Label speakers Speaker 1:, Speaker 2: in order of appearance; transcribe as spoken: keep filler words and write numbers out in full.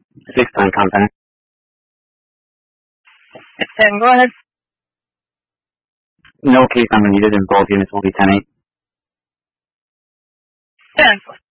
Speaker 1: Six-time contact.
Speaker 2: ten, go ahead.
Speaker 1: No case number needed, and both units will be ten eight.
Speaker 2: ten.